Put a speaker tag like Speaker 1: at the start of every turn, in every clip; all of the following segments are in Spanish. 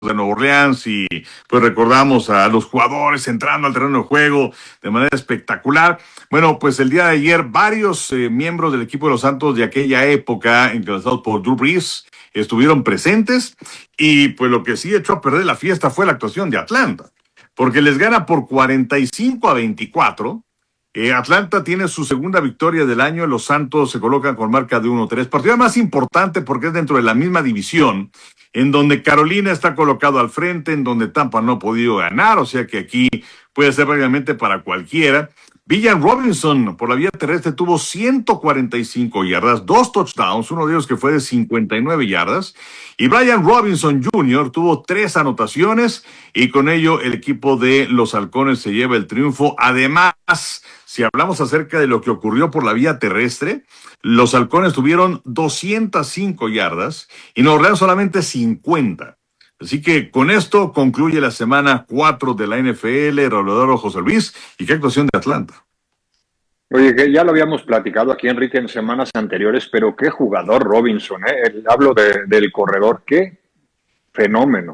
Speaker 1: de Nueva Orleans y pues recordamos a los jugadores entrando al terreno de juego de manera espectacular. Bueno, pues el día de ayer varios miembros del equipo de los Santos de aquella época, encabezados por Drew Brees, estuvieron presentes y pues lo que sí echó a perder la fiesta fue la actuación de Atlanta, porque les gana por 45-24. Atlanta tiene su segunda victoria del año, los Santos se colocan con marca de 1-3. Partido más importante porque es dentro de la misma división, en donde Carolina está colocado al frente, en donde Tampa no ha podido ganar, o sea que aquí puede ser prácticamente para cualquiera. Villan Robinson por la vía terrestre tuvo 145 yardas, 2 touchdowns, uno de ellos que fue de 59 yardas, y Brian Robinson Jr. tuvo 3 anotaciones, y con ello el equipo de los Halcones se lleva el triunfo. Además, si hablamos acerca de lo que ocurrió por la vía terrestre, los Halcones tuvieron 205 yardas y Nueva Orleans solamente 50. Así que con esto concluye la semana 4 de la NFL. Rolodoro, José Luis, y qué actuación de Atlanta.
Speaker 2: Oye, que ya lo habíamos platicado aquí, Enrique, en semanas anteriores, pero qué jugador Robinson, ¿eh? Hablo del corredor, qué fenómeno.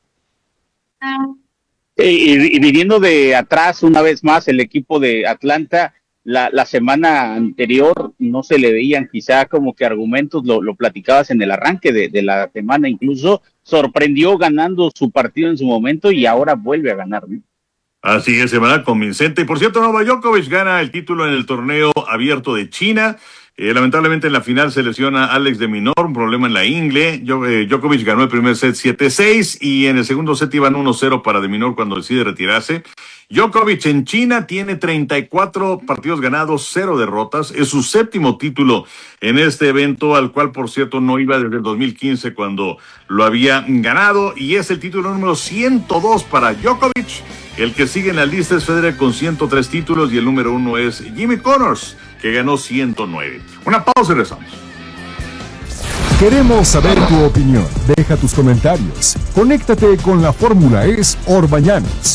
Speaker 3: Y viniendo de atrás, una vez más, el equipo de Atlanta, la semana anterior no se le veían quizá como que argumentos, lo platicabas en el arranque de la semana, incluso sorprendió ganando su partido en su momento y ahora vuelve a ganar, ¿no?
Speaker 1: Así es, semana convincente. Y por cierto, Novak Djokovic gana el título en el torneo abierto de China. Lamentablemente en la final se lesiona Alex de Minaur, un problema en la ingle. Djokovic ganó el primer set 7-6 y en el segundo set iban 1-0 para de Minaur cuando decide retirarse. Djokovic en China tiene 34 partidos ganados, 0 derrotas. Es su séptimo título en este evento, al cual por cierto no iba desde el 2015 cuando lo había ganado. Y es el título número 102 para Djokovic. El que sigue en la lista es Federer con 103 títulos y el número 1 es Jimmy Connors, que ganó 109. Una pausa y regresamos.
Speaker 4: Queremos saber tu opinión. Deja tus comentarios. Conéctate con la Fórmula ES Orbañanos.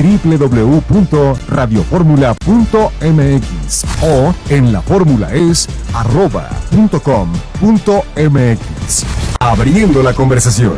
Speaker 4: www.radioformula.mx o en laformulaes.com.mx. Abriendo la conversación.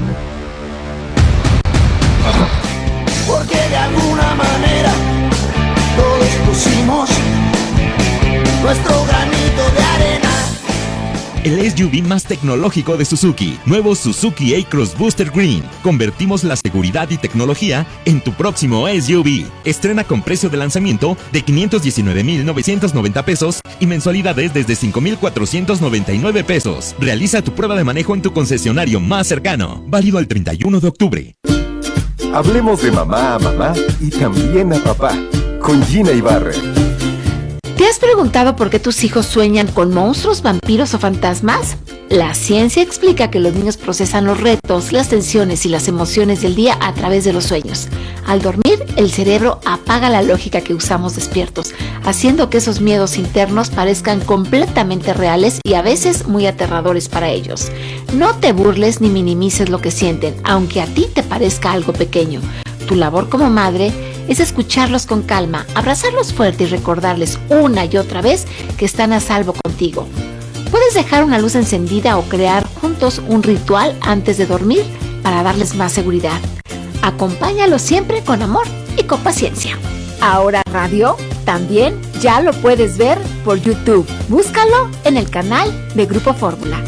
Speaker 5: Porque de alguna manera todos pusimos nuestro granito de arena.
Speaker 6: El SUV más tecnológico de Suzuki. Nuevo Suzuki A-Cross Booster Green. Convertimos la seguridad y tecnología en tu próximo SUV. Estrena con precio de lanzamiento de 519,990 pesos y mensualidades desde 5,499 pesos. Realiza tu prueba de manejo en tu concesionario más cercano. Válido el 31 de octubre.
Speaker 4: Hablemos de mamá a mamá y también a papá, con Gina Ibarra.
Speaker 7: ¿Te has preguntado por qué tus hijos sueñan con monstruos, vampiros o fantasmas? La ciencia explica que los niños procesan los retos, las tensiones y las emociones del día a través de los sueños. Al dormir, el cerebro apaga la lógica que usamos despiertos, haciendo que esos miedos internos parezcan completamente reales y a veces muy aterradores para ellos. No te burles ni minimices lo que sienten, aunque a ti te parezca algo pequeño. Tu labor como madre es escucharlos con calma, abrazarlos fuerte y recordarles una y otra vez que están a salvo contigo. Puedes dejar una luz encendida o crear juntos un ritual antes de dormir para darles más seguridad. Acompáñalos siempre con amor y con paciencia. Ahora Radio también ya lo puedes ver por YouTube. Búscalo en el canal de Grupo Fórmula.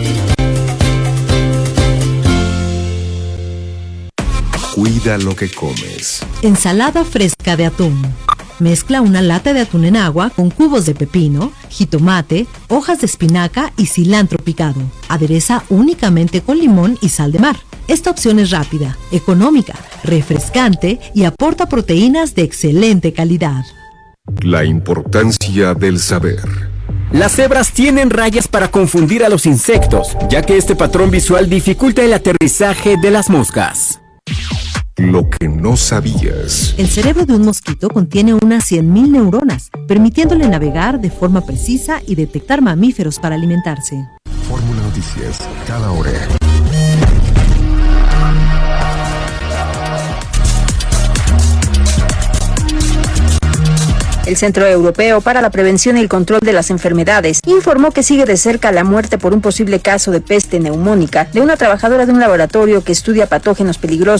Speaker 4: Cuida lo que comes.
Speaker 8: Ensalada fresca de atún. Mezcla una lata de atún en agua con cubos de pepino, jitomate, hojas de espinaca y cilantro picado. Adereza únicamente con limón y sal de mar. Esta opción es rápida, económica, refrescante y aporta proteínas de excelente calidad.
Speaker 4: La importancia del saber.
Speaker 9: Las cebras tienen rayas para confundir a los insectos, ya que este patrón visual dificulta el aterrizaje de las moscas.
Speaker 4: Lo que no sabías.
Speaker 8: El cerebro de un mosquito contiene unas 100,000 neuronas, permitiéndole navegar de forma precisa y detectar mamíferos para alimentarse.
Speaker 4: Fórmula Noticias, cada hora.
Speaker 10: El Centro Europeo para la Prevención y el Control de las Enfermedades informó que sigue de cerca la muerte por un posible caso de peste neumónica de una trabajadora de un laboratorio que estudia patógenos peligrosos